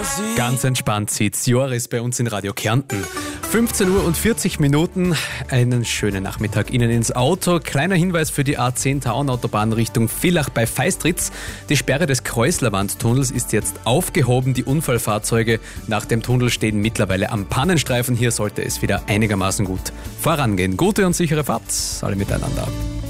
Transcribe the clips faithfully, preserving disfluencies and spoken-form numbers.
Ganz entspannt sieht's Joris bei uns in Radio Kärnten. fünfzehn Uhr und vierzig Minuten, einen schönen Nachmittag Ihnen ins Auto. Kleiner Hinweis für die A zehn Tauernautobahn Richtung Villach bei Feistritz. Die Sperre des Kreuzlerwandtunnels ist jetzt aufgehoben. Die Unfallfahrzeuge nach dem Tunnel stehen mittlerweile am Pannenstreifen. Hier sollte es wieder einigermaßen gut vorangehen. Gute und sichere Fahrt, alle miteinander.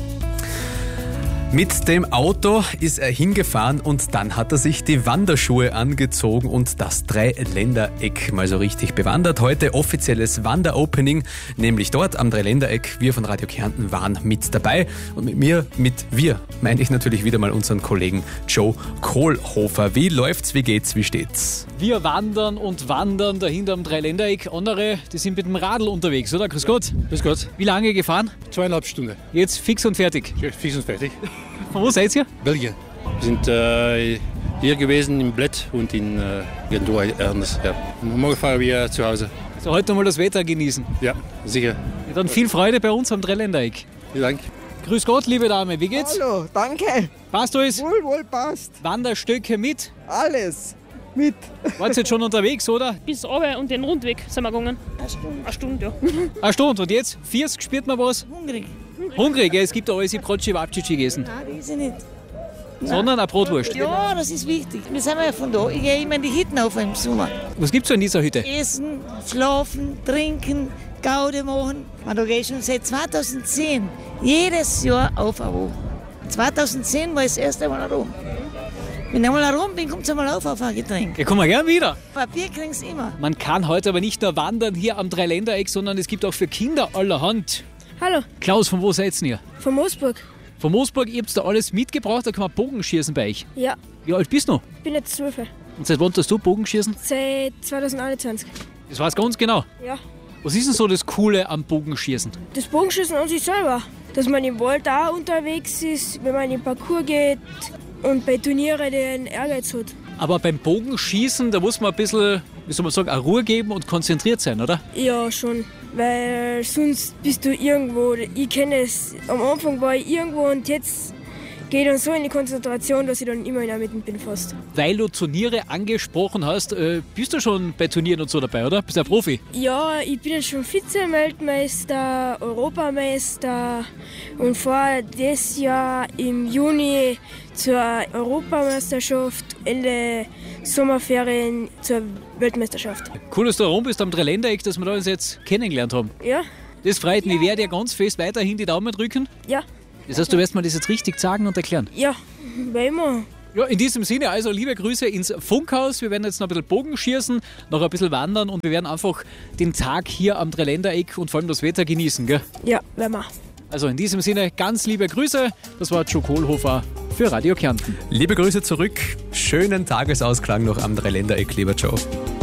Mit dem Auto ist er hingefahren und dann hat er sich die Wanderschuhe angezogen und das Dreiländereck mal so richtig bewandert. Heute offizielles Wanderopening, nämlich dort am Dreiländereck. Wir von Radio Kärnten waren mit dabei und mit mir, mit wir, meine ich natürlich wieder mal unseren Kollegen Joe Kohlhofer. Wie läuft's, wie geht's, wie steht's? Wir wandern und wandern dahinter am Dreiländereck. Andere, die sind mit dem Radl unterwegs, oder? Grüß Gott. Grüß Gott. Wie lange gefahren? Zweieinhalb Stunden. Jetzt fix und fertig. Ja, fix und fertig. Von wo seid ihr? Belgien. Wir sind äh, hier gewesen in Bled und in äh, irgendwo anders. Ja. Morgen fahren wir zu Hause. Also heute mal das Wetter genießen. Ja, sicher. Ja, dann viel Freude bei uns am Dreiländereck. Vielen Dank. Grüß Gott, liebe Dame, wie geht's? Hallo, danke. Passt alles? Wohl, wohl, passt. Wanderstöcke mit? Alles mit. Wart ihr jetzt schon unterwegs, oder? Bis runter und den Rundweg sind wir gegangen. Eine Stunde. Eine Stunde, ja. Eine Stunde. Und jetzt? vierzig, spürt man was? Hungrig. Hungrig, ja, es gibt da alles, ich habe gerade Cevapcici gegessen. Nein, die ist ich nicht. Sondern eine Brotwurst. Ja, das ist wichtig. Wir sind ja von da. Ich gehe immer in die Hütten auf im Sommer. Was gibt's so in dieser Hütte? Essen, schlafen, trinken, Gaude machen. Man, da gehe ich schon seit zweitausendzehn jedes Jahr auf eine Woche. zweitausendzehn war ich das erste Mal rum. Wenn ich mal herum bin, kommt es einmal auf auf ein Getränk. Ja, kommen wir gern wieder. Papier kriegst du immer. Man kann heute aber nicht nur wandern hier am Dreiländereck, sondern es gibt auch für Kinder allerhand. Hallo, Klaus, von wo seid ihr? von Moosburg. Von Moosburg, ihr habt da alles mitgebracht, da kann man Bogenschießen bei euch. Ja, Wie alt bist du? ich bin jetzt zwölf. Und seit wann tust du Bogenschießen? Seit zweitausendeinundzwanzig. Das weiß ganz genau. Ja. Was ist denn so das Coole am Bogenschießen? Das Bogenschießen an sich selber. Dass man im Wald auch unterwegs ist, wenn man in den Parcours geht und bei Turnieren den Ehrgeiz hat. Aber beim Bogenschießen, da muss man ein bisschen, wie soll man sagen, eine Ruhe geben und konzentriert sein, oder? Ja, schon. Weil sonst bist du irgendwo. Ich kenne es. Am Anfang war ich irgendwo und jetzt gehe ich dann so in die Konzentration, dass ich dann immer in der Mitte bin fast. Weil du Turniere angesprochen hast, äh, bist du schon bei Turnieren und so dabei, oder? Bist du ein Profi? Ja, ich bin jetzt schon Vize-Weltmeister, Europameister und fahre dieses Jahr im Juni zur Europameisterschaft, Ende Sommerferien zur Weltmeisterschaft. Cool, dass du herum bist am Dreiländereck, dass wir da uns jetzt kennengelernt haben. Ja, Das freut mich. Ich werde dir ganz fest weiterhin die Daumen drücken. ja, Das heißt, du wirst mir das jetzt richtig sagen und erklären. ja, weil immer. Ja, in diesem Sinne, also liebe Grüße ins Funkhaus. Wir werden jetzt noch ein bisschen Bogenschießen, noch ein bisschen wandern und wir werden einfach den Tag hier am Dreiländereck und vor allem das Wetter genießen, gell? Ja, werden wir. Also in diesem Sinne, ganz liebe Grüße. Das war Joe Kohlhofer für Radio Kärnten. Liebe Grüße zurück. Schönen Tagesausklang noch am Dreiländereck, lieber Joe.